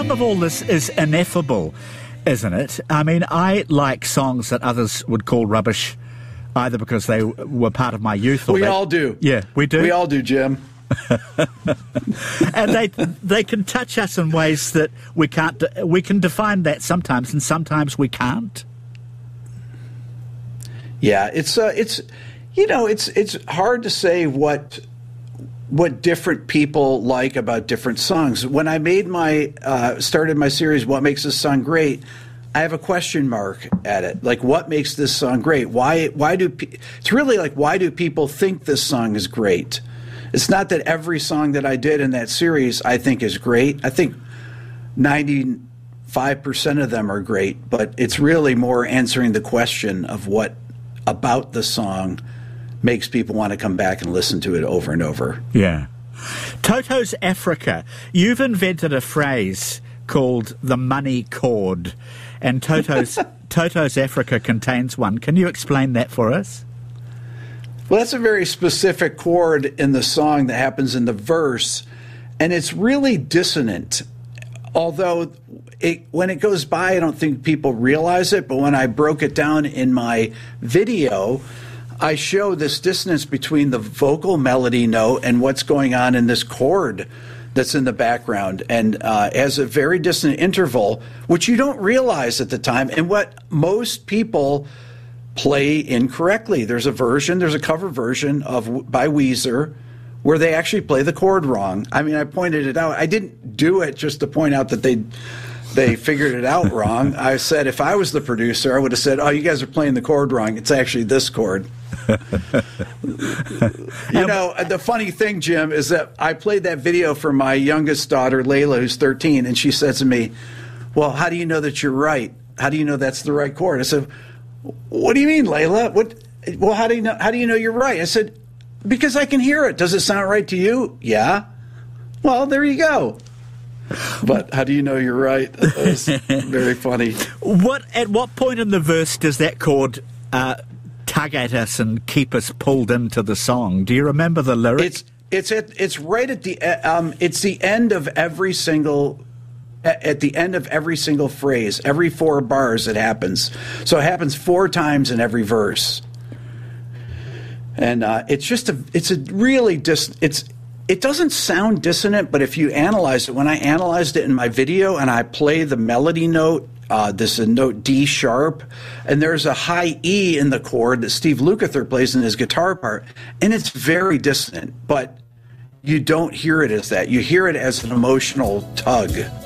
some of all this is ineffable, isn't it? I mean, I like songs that others would call rubbish, either because they were part of my youth or we all do. Yeah, we do. We all do, Jim. And they can touch us in ways that we can't. We can define that sometimes, and sometimes we can't. Yeah, it's hard to say what different people like about different songs. When I made started my series, What Makes This Song Great, I have a question mark at it. Like, what makes this song great? Why do it's really like, why do people think this song is great? It's not that every song that I did in that series I think is great. I think 95% of them are great, but it's really more answering the question of what about the song makes people want to come back and listen to it over and over. Yeah. Toto's Africa. You've invented a phrase called the money chord, and Toto's Africa contains one. Can you explain that for us? Well, that's a very specific chord in the song that happens in the verse, and it's really dissonant. Although when it goes by, I don't think people realize it, but when I broke it down in my video, I show this dissonance between the vocal melody note and what's going on in this chord that's in the background, and has a very dissonant interval, which you don't realize at the time, and what most people play incorrectly. There's a cover version by Weezer where they actually play the chord wrong. I mean, I pointed it out. I didn't do it just to point out that they figured it out wrong. I said, if I was the producer, I would have said, oh, you guys are playing the chord wrong. It's actually this chord. The funny thing, Jim, is that I played that video for my youngest daughter, Layla, who's 13, and she said to me, well, how do you know that you're right? How do you know that's the right chord? I said, what do you mean, Layla? Well, how do you know you're right? I said, because I can hear it. Does it sound right to you? Yeah. Well, there you go. But how do you know you're right? It's very funny. At what point in the verse does that chord tug at us and keep us pulled into the song? Do you remember the lyrics? It's right at the it's the end of every single. At the end of every single phrase, every 4 bars, it happens. So it happens 4 times in every verse, and it doesn't sound dissonant, but if you analyze it, when I analyzed it in my video and I play the melody note, this is a note D sharp, and there's a high E in the chord that Steve Lukather plays in his guitar part, and it's very dissonant, but you don't hear it as that. You hear it as an emotional tug.